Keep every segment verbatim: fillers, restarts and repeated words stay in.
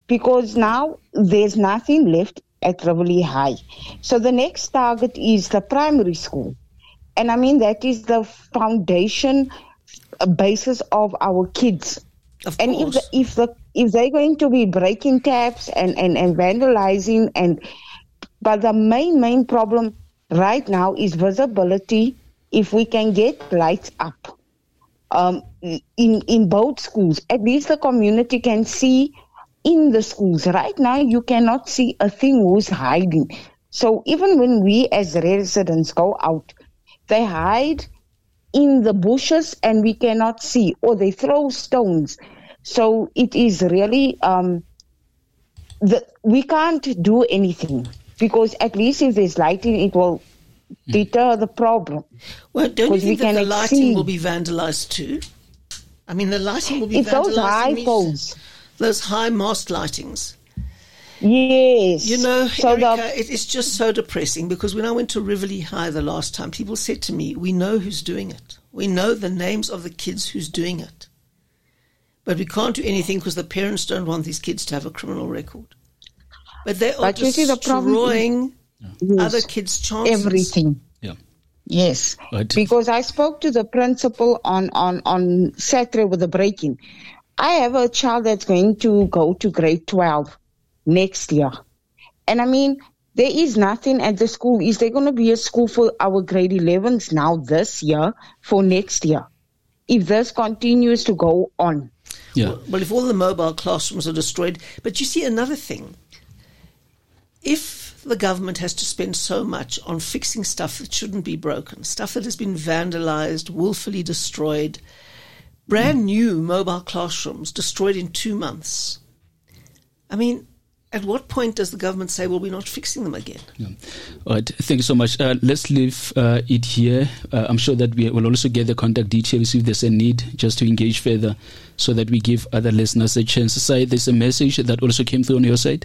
because now there's nothing left at Rivoli High. So the next target is the primary school. And I mean, that is the foundation uh, basis of our kids. Of and course. if the, if the if they're going to be breaking taps and, and, and vandalizing, and but the main, main problem right now is visibility. If we can get lights up um, in, in both schools, at least the community can see in the schools. Right now, you cannot see a thing who's hiding. So even when we as residents go out, they hide in the bushes and we cannot see, or they throw stones. So it is really, um, the, we can't do anything, because at least if there's lighting, it will deter the problem. Well, don't you think we that the lighting see. will be vandalized too? I mean, the lighting will be It's vandalized. those high these- poles. Those high mast lightings. Yes. You know, so Erica, the, it is just so depressing, because when I went to Rivoli High the last time, people said to me, we know who's doing it. We know the names of the kids who's doing it. But we can't do anything because the parents don't want these kids to have a criminal record. But they are But you see the problem- destroying yes, other kids' chances. everything. Yeah. Yes, Right. because I spoke to the principal on, on, on Saturday with the break-in. I have a child that's going to go to grade twelve next year. And I mean, there is nothing at the school. Is there going to be a school for our grade elevens now this year for next year, if this continues to go on? Yeah. Well, well, if all the mobile classrooms are destroyed. But you see another thing. If the government has to spend so much on fixing stuff that shouldn't be broken, stuff that has been vandalized, willfully destroyed, brand new mobile classrooms destroyed in two months. I mean, at what point does the government say, well, we're not fixing them again? Yeah. All right. Thank you so much. Uh, let's leave uh, it here. Uh, I'm sure that we will also get the contact details if there's a need just to engage further, so that we give other listeners a chance. Say there's a message that also came through on your side.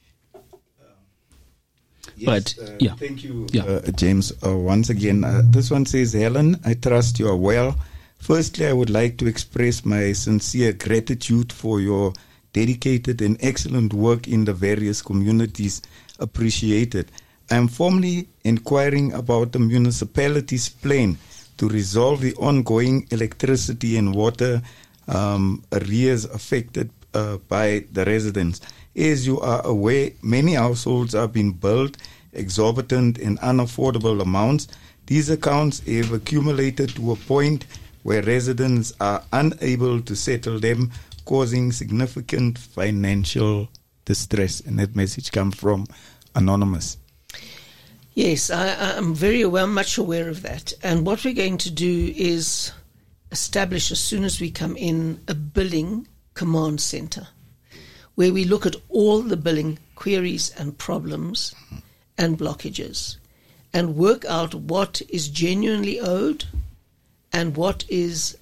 Yes, But, uh, yeah. Thank you, Yeah. uh, James. Uh, once again, uh, this one says, Helen, I trust you are well. Firstly, I would like to express my sincere gratitude for your dedicated and excellent work in the various communities. Appreciated. I am formally inquiring about the municipality's plan to resolve the ongoing electricity and water um, arrears affected uh, by the residents. As you are aware, many households have been billed exorbitant and unaffordable amounts. These accounts have accumulated to a point where residents are unable to settle them, causing significant financial distress. And that message comes from Anonymous. Yes, I, I'm very aware, much aware of that. And what we're going to do is establish, as soon as we come in, a billing command center, where we look at all the billing queries and problems and blockages, and work out what is genuinely owed and what is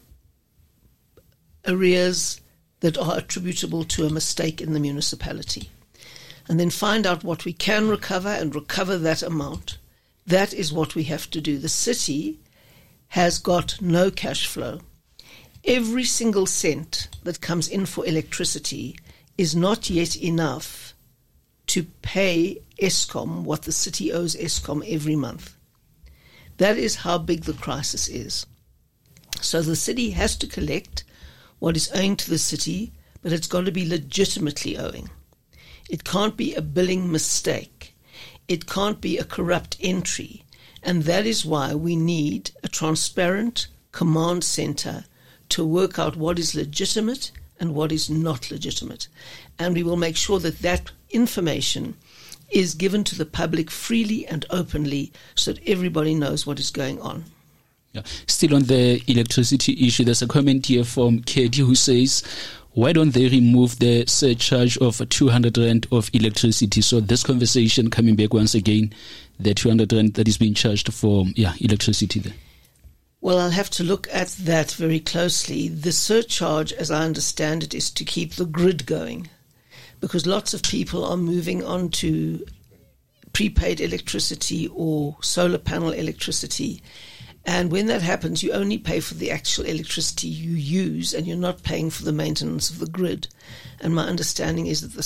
arrears that are attributable to a mistake in the municipality. And then find out what we can recover and recover that amount. That is what we have to do. The city has got no cash flow. Every single cent that comes in for electricity is not yet enough to pay Eskom what the city owes Eskom every month. That is how big the crisis is. So the city has to collect what is owing to the city, but it's got to be legitimately owing. It can't be a billing mistake. It can't be a corrupt entry. And that is why we need a transparent command center to work out what is legitimate and what is not legitimate. And we will make sure that that information is given to the public freely and openly so that everybody knows what is going on. Yeah. Still on the electricity issue, there's a comment here from Katie who says, why don't they remove the surcharge of two hundred rand of electricity? So this conversation coming back once again, the two hundred rand that is being charged for yeah electricity there. Well, I'll have to look at that very closely. The surcharge, as I understand it, is to keep the grid going, because lots of people are moving on to prepaid electricity or solar panel electricity. And when that happens, you only pay for the actual electricity you use, and you're not paying for the maintenance of the grid. And my understanding is that the surcharge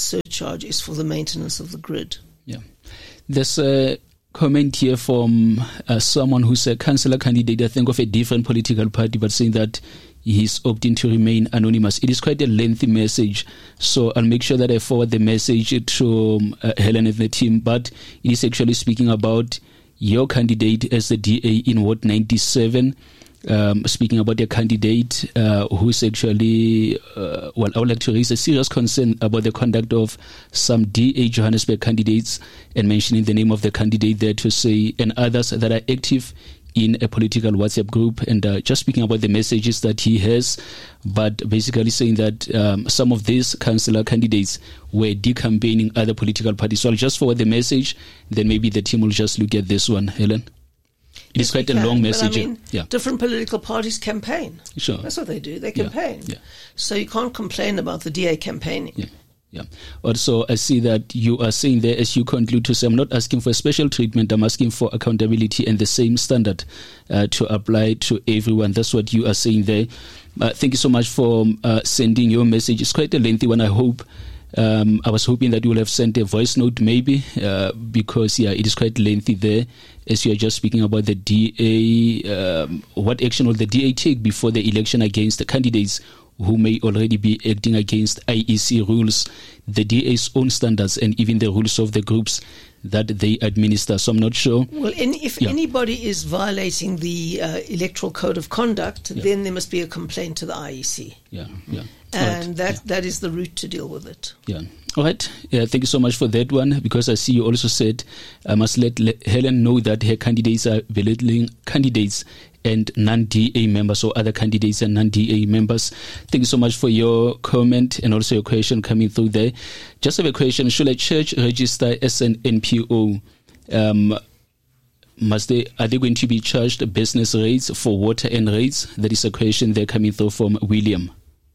surcharge is for the maintenance of the grid. Yeah. There's a comment here from uh, someone who's a councillor candidate, I think, of a different political party, but saying that he's opting to remain anonymous. It is quite a lengthy message, so I'll make sure that I forward the message to um, uh, Helen and the team, but it is actually speaking about your candidate as the D A in Ward ninety-seven, um, speaking about your candidate uh, who's actually, uh, well, I would like to raise a serious concern about the conduct of some D A Johannesburg candidates and mentioning the name of the candidate there to say, and others that are active in a political WhatsApp group, and uh, just speaking about the messages that he has, but basically saying that um, some of these councillor candidates were decampaigning other political parties. So I'll just forward the message, then maybe the team will just look at this one. Helen? It yes, is quite a can, long message. I mean, yeah. Different political parties campaign. Sure. That's what they do. They campaign. Yeah. Yeah. So you can't complain about the D A campaigning. Yeah. Yeah. Also, I see that you are saying there, as you conclude, to say, I'm not asking for a special treatment, I'm asking for accountability and the same standard uh, to apply to everyone. That's what you are saying there. Uh, thank you so much for uh, sending your message. It's quite a lengthy one, I hope. Um, I was hoping that you will have sent a voice note maybe, uh, because, yeah, it is quite lengthy there, as you are just speaking about the D A, um, what action will the D A take before the election against the candidates who may already be acting against I E C rules, the D A's own standards, and even the rules of the groups that they administer. So I'm not sure. Well, in, if yeah. anybody is violating the uh, Electoral Code of Conduct, yeah. then there must be a complaint to the I E C. Yeah, yeah. And right. that, yeah. that is the route to deal with it. Yeah. All right. Yeah, thank you so much for that one, because I see you also said I must let Le- Helen know that her candidates are belittling candidates and non-D A members, or other candidates and non-D A members. Thank you so much for your comment and also your question coming through there. Just have a question. Should a church register as an N P O? Um, must they, are they going to be charged business rates for water and rates? That is a question there coming through from William.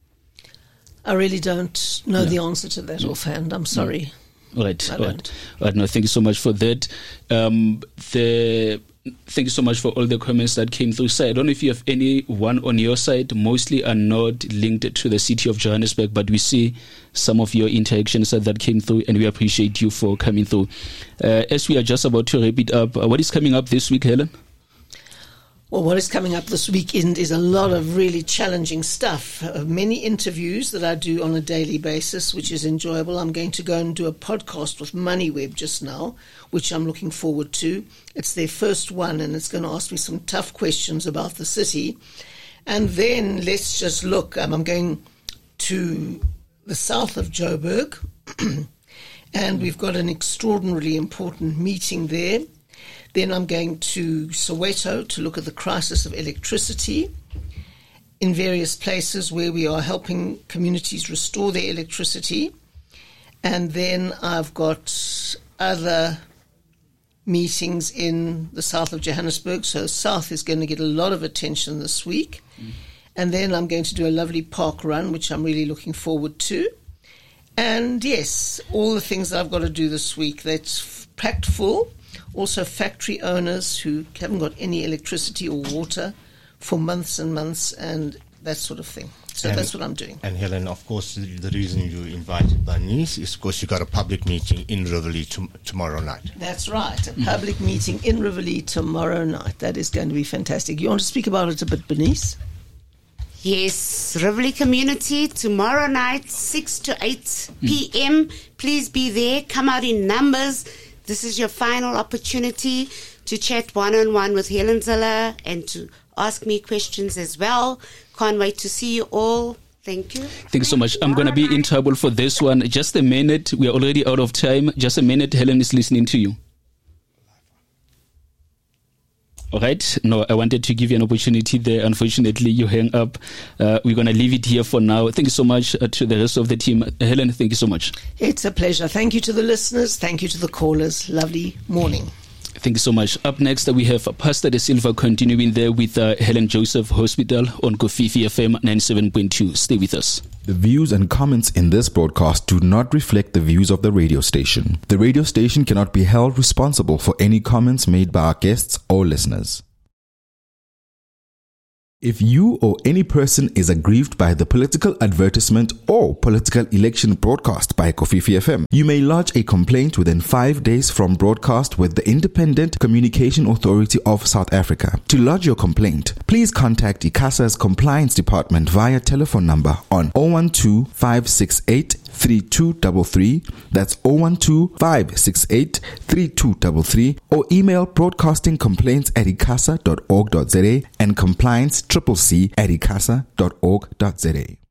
I really don't know yeah. the answer to that yeah. offhand. I'm sorry. All right. I all don't. right. All right. No, thank you so much for that. Um, the Thank you so much for all the comments that came through. So I don't know if you have any one on your side. Mostly are not linked to the city of Johannesburg, but we see some of your interactions that came through, and we appreciate you for coming through. Uh, as we are just about to wrap it up, uh, what is coming up this week, Helen? Well, what is coming up this weekend is a lot of really challenging stuff. Uh, many interviews that I do on a daily basis, which is enjoyable. I'm going to go and do a podcast with MoneyWeb just now, which I'm looking forward to. It's their first one, and it's going to ask me some tough questions about the city. And then let's just look. Um, I'm going to the south of Joburg, and we've got an extraordinarily important meeting there. Then I'm going to Soweto to look at the crisis of electricity in various places where we are helping communities restore their electricity. And then I've got other meetings in the south of Johannesburg. So south is going to get a lot of attention this week. Mm. And then I'm going to do a lovely park run, which I'm really looking forward to. And yes, all the things that I've got to do this week, that's packed full. Also factory owners who haven't got any electricity or water for months and months, and that sort of thing. So and, that's what I'm doing. And Helen, of course, the, the reason you invited Bernice is because you got a public meeting in Rivoli to, tomorrow night. That's right, a public meeting in Rivoli tomorrow night. That is going to be fantastic. You want to speak about it a bit, Bernice? Yes, Rivoli community, tomorrow night, six to eight p.m. Please be there. Come out in numbers. This is your final opportunity to chat one-on-one with Helen Ziller and to ask me questions as well. Can't wait to see you all. Thank you. Thank you so much. I'm going to be in trouble for this one. Just a minute. We are already out of time. Just a minute. Helen is listening to you. All right. No, I wanted to give you an opportunity there. Unfortunately, you hang up. Uh, we're going to leave it here for now. Thank you so much uh, to the rest of the team. Helen, thank you so much. It's a pleasure. Thank you to the listeners. Thank you to the callers. Lovely morning. Thank you so much. Up next, we have Pastor De Silva continuing there with uh, Helen Joseph Hospital on Kofifi F M ninety-seven point two. Stay with us. The views and comments in this broadcast do not reflect the views of the radio station. The radio station cannot be held responsible for any comments made by our guests or listeners. If you or any person is aggrieved by the political advertisement or political election broadcast by Kofifi F M, you may lodge a complaint within five days from broadcast with the Independent Communication Authority of South Africa. To lodge your complaint, please contact ICASA's Compliance Department via telephone number on zero one two, five six eight, three two three three, that's zero one two, five six eight, three two three three, or email broadcasting complaints at icasa dot org dot za and compliance C C C at icasa dot org dot za.